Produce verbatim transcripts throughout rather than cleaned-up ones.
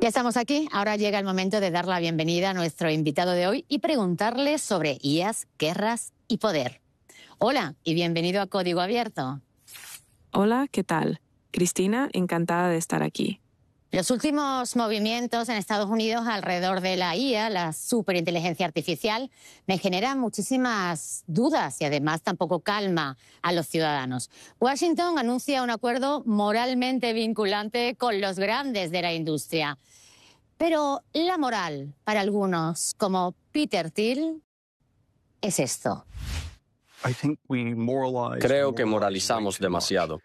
Ya estamos aquí, ahora llega el momento de dar la bienvenida a nuestro invitado de hoy y preguntarle sobre I As, guerras y poder. Hola y bienvenido a Código Abierto. Hola, ¿qué tal? Cristina, encantada de estar aquí. Los últimos movimientos en Estados Unidos alrededor de la I A, la superinteligencia artificial, me generan muchísimas dudas y además tampoco calma a los ciudadanos. Washington anuncia un acuerdo moralmente vinculante con los grandes de la industria. Pero la moral, para algunos, como Peter Thiel, es esto. Creo que moralizamos demasiado.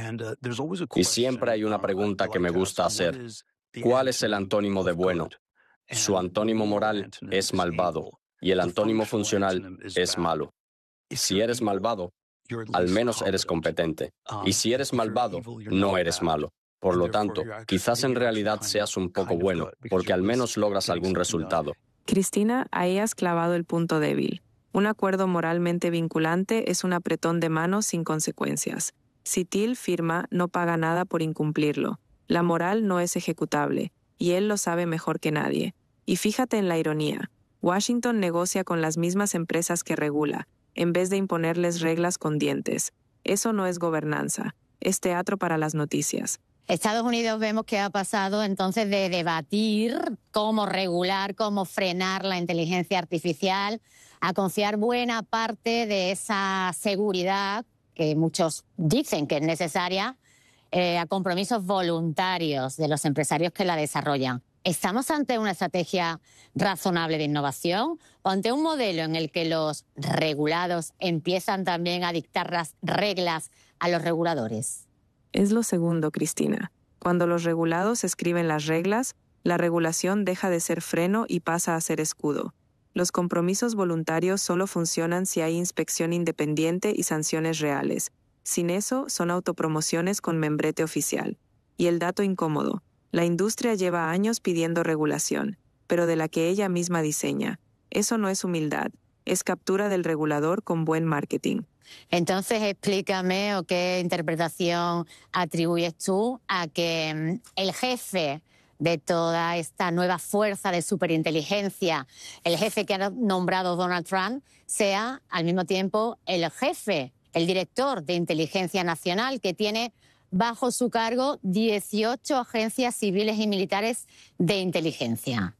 Y siempre hay una pregunta que me gusta hacer. ¿Cuál es el antónimo de bueno? Su antónimo moral es malvado y el antónimo funcional es malo. Si eres malvado, al menos eres competente. Y si eres malvado, no eres malo. Por lo tanto, quizás en realidad seas un poco bueno, porque al menos logras algún resultado. Cristina, ahí has clavado el punto débil. Un acuerdo moralmente vinculante es un apretón de manos sin consecuencias. Si Thiel firma, no paga nada por incumplirlo. La moral no es ejecutable, y él lo sabe mejor que nadie. Y fíjate en la ironía. Washington negocia con las mismas empresas que regula, en vez de imponerles reglas con dientes. Eso no es gobernanza, es teatro para las noticias. Estados Unidos vemos que ha pasado entonces de debatir cómo regular, cómo frenar la inteligencia artificial, a confiar buena parte de esa seguridad que muchos dicen que es necesaria, eh, a compromisos voluntarios de los empresarios que la desarrollan. ¿Estamos ante una estrategia razonable de innovación o ante un modelo en el que los regulados empiezan también a dictar las reglas a los reguladores? Es lo segundo, Cristina. Cuando los regulados escriben las reglas, la regulación deja de ser freno y pasa a ser escudo. Los compromisos voluntarios solo funcionan si hay inspección independiente y sanciones reales. Sin eso, son autopromociones con membrete oficial. Y el dato incómodo. La industria lleva años pidiendo regulación, pero de la que ella misma diseña. Eso no es humildad, es captura del regulador con buen marketing. Entonces, explícame o qué interpretación atribuyes tú a que el jefe de toda esta nueva fuerza de superinteligencia, el jefe que ha nombrado Donald Trump, sea al mismo tiempo el jefe, el director de inteligencia nacional, que tiene bajo su cargo dieciocho agencias civiles y militares de inteligencia.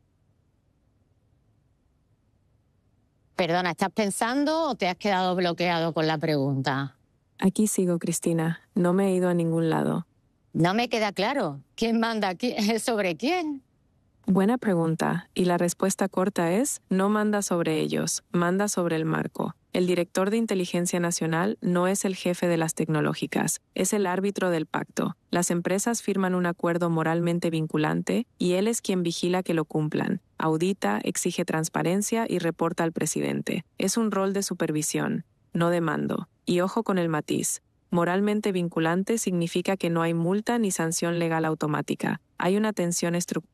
Perdona, ¿estás pensando o te has quedado bloqueado con la pregunta? Aquí sigo, Cristina. No me he ido a ningún lado. No me queda claro. ¿Quién manda aquí? ¿Sobre quién? Buena pregunta. Y la respuesta corta es, no manda sobre ellos, manda sobre el marco. El director de Inteligencia Nacional no es el jefe de las tecnológicas, es el árbitro del pacto. Las empresas firman un acuerdo moralmente vinculante y él es quien vigila que lo cumplan. Audita, exige transparencia y reporta al presidente. Es un rol de supervisión, no de mando. Y ojo con el matiz. Moralmente vinculante significa que no hay multa ni sanción legal automática. Hay una tensión estructural.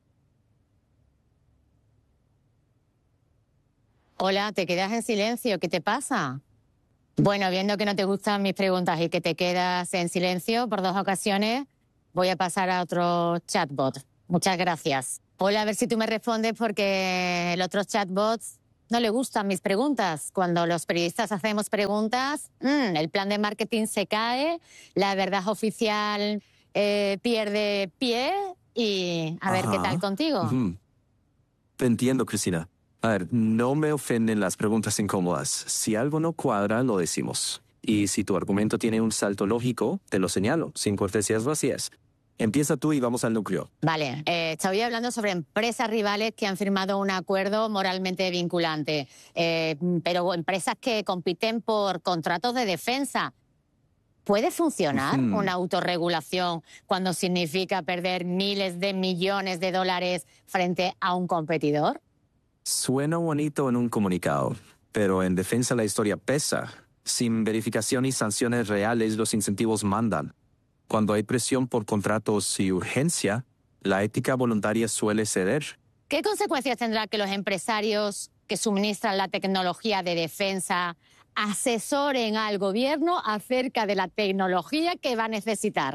Hola, ¿te quedas en silencio? ¿Qué te pasa? Bueno, viendo que no te gustan mis preguntas y que te quedas en silencio por dos ocasiones, voy a pasar a otro chatbot. Muchas gracias. Hola, a ver si tú me respondes porque el otro chatbot no le gustan mis preguntas. Cuando los periodistas hacemos preguntas, mmm, el plan de marketing se cae, la verdad oficial eh, pierde pie y a ver Ajá. qué tal contigo. Uh-huh. Te entiendo, Cristina. A ver, no me ofenden las preguntas incómodas. Si algo no cuadra, lo decimos. Y si tu argumento tiene un salto lógico, te lo señalo, sin cortesías vacías. Empieza tú y vamos al núcleo. Vale, eh, estoy hablando sobre empresas rivales que han firmado un acuerdo moralmente vinculante, eh, pero empresas que compiten por contratos de defensa. ¿Puede funcionar Uh-huh. una autorregulación cuando significa perder miles de millones de dólares frente a un competidor? Suena bonito en un comunicado, pero en defensa la historia pesa. Sin verificación y sanciones reales, los incentivos mandan. Cuando hay presión por contratos y urgencia, la ética voluntaria suele ceder. ¿Qué consecuencias tendrá que los empresarios que suministran la tecnología de defensa asesoren al gobierno acerca de la tecnología que va a necesitar?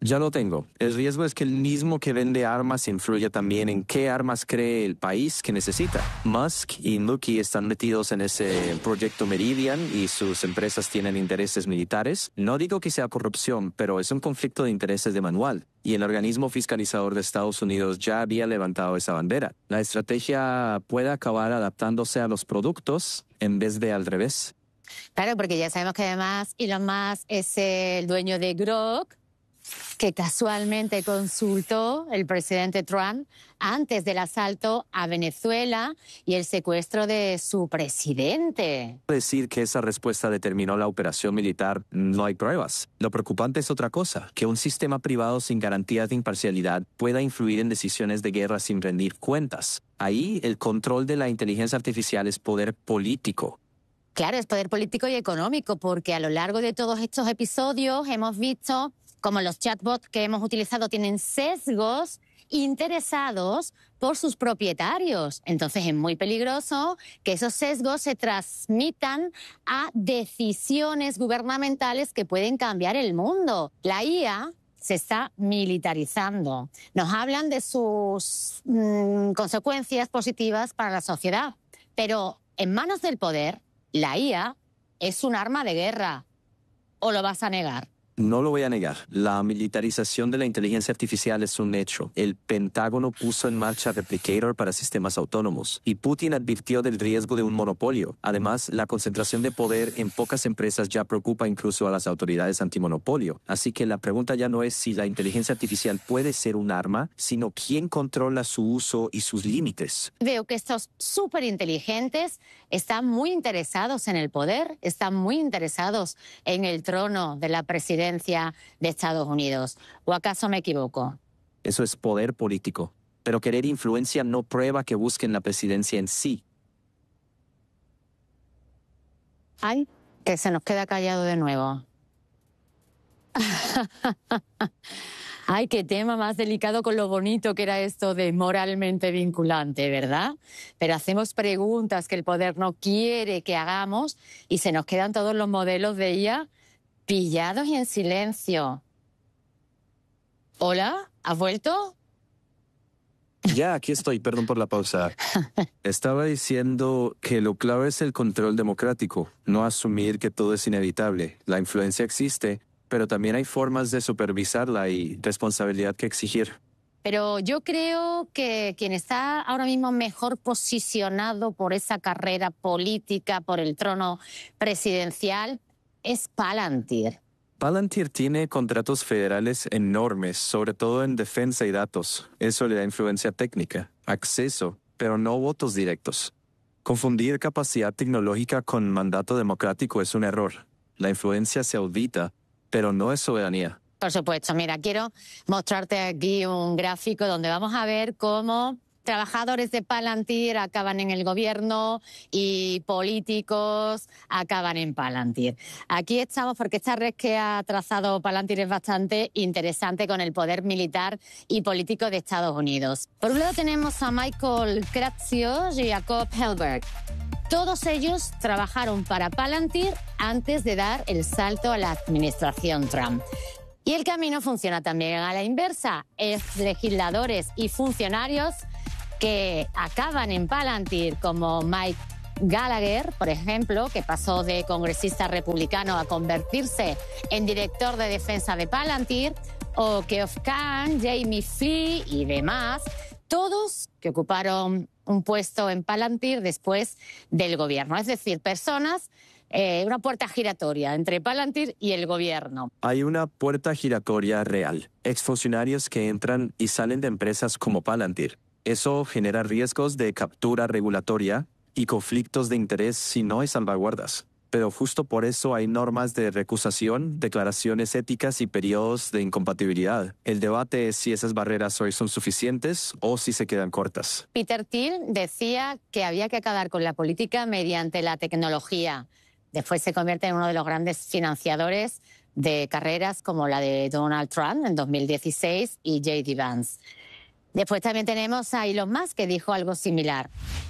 Ya lo tengo. El riesgo es que el mismo que vende armas influya también en qué armas cree el país que necesita. Musk y Nuki están metidos en ese proyecto Meridian y sus empresas tienen intereses militares. No digo que sea corrupción, pero es un conflicto de intereses de manual. Y el organismo fiscalizador de Estados Unidos ya había levantado esa bandera. La estrategia puede acabar adaptándose a los productos en vez de al revés. Claro, porque ya sabemos que además Elon Musk es el dueño de Grok, que casualmente consultó el presidente Trump antes del asalto a Venezuela y el secuestro de su presidente. Decir que esa respuesta determinó la operación militar, no hay pruebas. Lo preocupante es otra cosa, que un sistema privado sin garantías de imparcialidad pueda influir en decisiones de guerra sin rendir cuentas. Ahí el control de la inteligencia artificial es poder político. Claro, es poder político y económico, porque a lo largo de todos estos episodios hemos visto como los chatbots que hemos utilizado tienen sesgos interesados por sus propietarios. Entonces es muy peligroso que esos sesgos se transmitan a decisiones gubernamentales que pueden cambiar el mundo. La I A se está militarizando. Nos hablan de sus mmm, consecuencias positivas para la sociedad, pero en manos del poder, la I A es un arma de guerra. ¿O lo vas a negar? No lo voy a negar. La militarización de la inteligencia artificial es un hecho. El Pentágono puso en marcha Replicator para sistemas autónomos y Putin advirtió del riesgo de un monopolio. Además, la concentración de poder en pocas empresas ya preocupa incluso a las autoridades antimonopolio. Así que la pregunta ya no es si la inteligencia artificial puede ser un arma, sino quién controla su uso y sus límites. Veo que estos súper inteligentes están muy interesados en el poder, están muy interesados en el trono de la presidencia de Estados Unidos. ¿O acaso me equivoco? Eso es poder político. Pero querer influencia no prueba que busquen la presidencia en sí. Ay, que se nos queda callado de nuevo. Ay, qué tema más delicado con lo bonito que era esto de moralmente vinculante, ¿verdad? Pero hacemos preguntas que el poder no quiere que hagamos y se nos quedan todos los modelos de I A pillados y en silencio. ¿Hola? ¿Has vuelto? Ya, aquí estoy, perdón por la pausa. Estaba diciendo que lo clave es el control democrático, no asumir que todo es inevitable. La influencia existe, pero también hay formas de supervisarla y responsabilidad que exigir. Pero yo creo que quien está ahora mismo mejor posicionado por esa carrera política, por el trono presidencial, es Palantir. Palantir tiene contratos federales enormes, sobre todo en defensa y datos. Eso le da influencia técnica, acceso, pero no votos directos. Confundir capacidad tecnológica con mandato democrático es un error. La influencia se audita, pero no es soberanía. Por supuesto. Mira, quiero mostrarte aquí un gráfico donde vamos a ver cómo trabajadores de Palantir acaban en el gobierno y políticos acaban en Palantir. Aquí estamos porque esta red que ha trazado Palantir es bastante interesante con el poder militar y político de Estados Unidos. Por un lado tenemos a Michael Kratsios y Jacob Helberg. Todos ellos trabajaron para Palantir antes de dar el salto a la administración Trump. Y el camino funciona también a la inversa. Es legisladores y funcionarios que acaban en Palantir, como Mike Gallagher, por ejemplo, que pasó de congresista republicano a convertirse en director de defensa de Palantir, o Geoff Kahn, Jamie Flee y demás, todos que ocuparon un puesto en Palantir después del gobierno. Es decir, personas, eh, una puerta giratoria entre Palantir y el gobierno. Hay una puerta giratoria real. Exfuncionarios que entran y salen de empresas como Palantir. Eso genera riesgos de captura regulatoria y conflictos de interés si no hay salvaguardas. Pero justo por eso hay normas de recusación, declaraciones éticas y periodos de incompatibilidad. El debate es si esas barreras hoy son suficientes o si se quedan cortas. Peter Thiel decía que había que acabar con la política mediante la tecnología. Después se convierte en uno de los grandes financiadores de carreras como la de Donald Trump en dos mil dieciséis y J D Vance. Después también tenemos a Elon Musk, que dijo algo similar.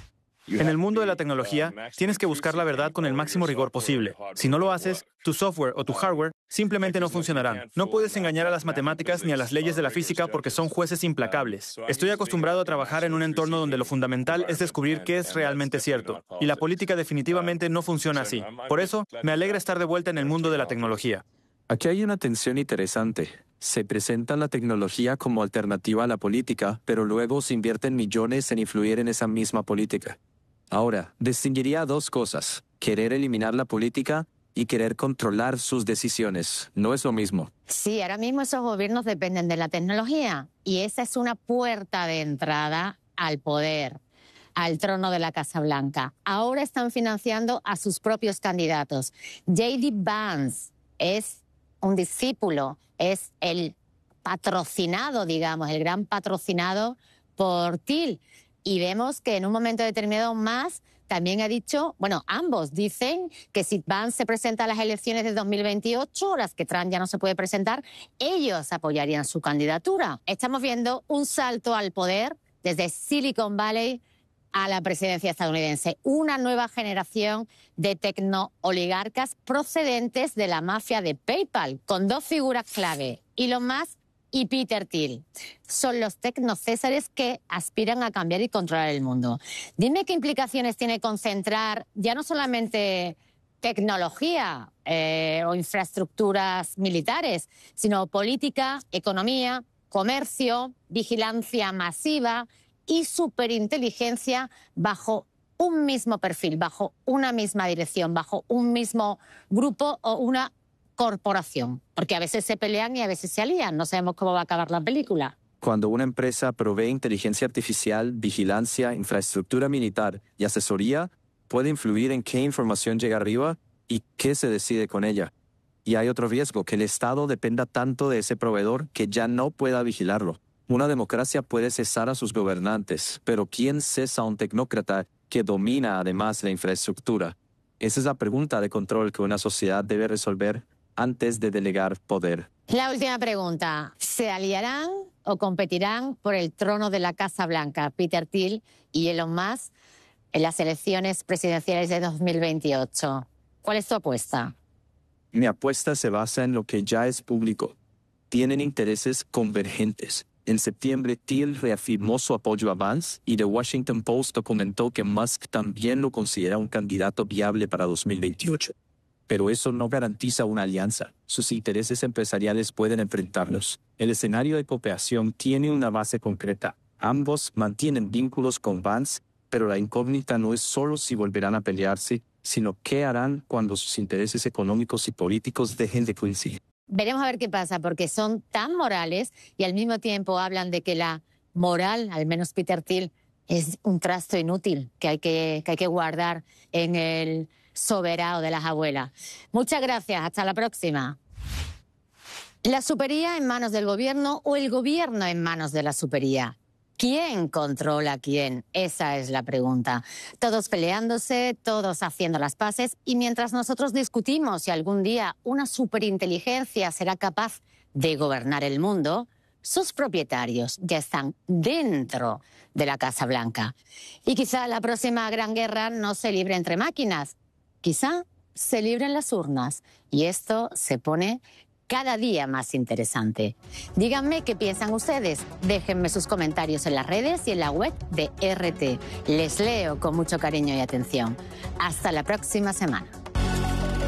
En el mundo de la tecnología, tienes que buscar la verdad con el máximo rigor posible. Si no lo haces, tu software o tu hardware simplemente no funcionarán. No puedes engañar a las matemáticas ni a las leyes de la física porque son jueces implacables. Estoy acostumbrado a trabajar en un entorno donde lo fundamental es descubrir qué es realmente cierto. Y la política definitivamente no funciona así. Por eso, me alegra estar de vuelta en el mundo de la tecnología. Aquí hay una tensión interesante. Se presenta la tecnología como alternativa a la política, pero luego se invierten millones en influir en esa misma política. Ahora, distinguiría dos cosas: querer eliminar la política y querer controlar sus decisiones. No es lo mismo. Sí, ahora mismo esos gobiernos dependen de la tecnología y esa es una puerta de entrada al poder, al trono de la Casa Blanca. Ahora están financiando a sus propios candidatos. J D Vance es un discípulo, es el patrocinado, digamos, el gran patrocinado por Thiel. Y vemos que en un momento determinado más también ha dicho, bueno, ambos dicen que si Vance se presenta a las elecciones de dos mil veintiocho, las que Trump ya no se puede presentar, ellos apoyarían su candidatura. Estamos viendo un salto al poder desde Silicon Valley a la presidencia estadounidense. Una nueva generación de tecno-oligarcas procedentes de la mafia de PayPal, con dos figuras clave, Elon Musk y Peter Thiel. Son los tecnocésares que aspiran a cambiar y controlar el mundo. Dime qué implicaciones tiene concentrar ya no solamente tecnología eh, o infraestructuras militares, sino política, economía, comercio, vigilancia masiva y superinteligencia bajo un mismo perfil, bajo una misma dirección, bajo un mismo grupo o una corporación, porque a veces se pelean y a veces se alían. No sabemos cómo va a acabar la película. Cuando una empresa provee inteligencia artificial, vigilancia, infraestructura militar y asesoría, puede influir en qué información llega arriba y qué se decide con ella. Y hay otro riesgo, que el Estado dependa tanto de ese proveedor que ya no pueda vigilarlo. Una democracia puede cesar a sus gobernantes, pero ¿quién cesa a un tecnócrata que domina además la infraestructura? Esa es la pregunta de control que una sociedad debe resolver antes de delegar poder. La última pregunta. ¿Se aliarán o competirán por el trono de la Casa Blanca Peter Thiel y Elon Musk en las elecciones presidenciales de dos mil veintiocho? ¿Cuál es tu apuesta? Mi apuesta se basa en lo que ya es público. Tienen intereses convergentes. En septiembre, Thiel reafirmó su apoyo a Vance y The Washington Post documentó que Musk también lo considera un candidato viable para dos mil veintiocho. Pero eso no garantiza una alianza. Sus intereses empresariales pueden enfrentarlos. El escenario de cooperación tiene una base concreta. Ambos mantienen vínculos con Vance, pero la incógnita no es solo si volverán a pelearse, sino qué harán cuando sus intereses económicos y políticos dejen de coincidir. Veremos a ver qué pasa, porque son tan morales y al mismo tiempo hablan de que la moral, al menos Peter Thiel, es un trasto inútil que hay que, que, hay que guardar en el soberano de las abuelas. Muchas gracias, hasta la próxima. ¿La supería en manos del gobierno o el gobierno en manos de la supería? ¿Quién controla a quién? Esa es la pregunta. Todos peleándose, todos haciendo las paces, y mientras nosotros discutimos si algún día una superinteligencia será capaz de gobernar el mundo, sus propietarios ya están dentro de la Casa Blanca. Y quizá la próxima gran guerra no se libre entre máquinas, quizá se libre en las urnas, y esto se pone cada día más interesante. Díganme qué piensan ustedes. Déjenme sus comentarios en las redes y en la web de R T. Les leo con mucho cariño y atención. Hasta la próxima semana.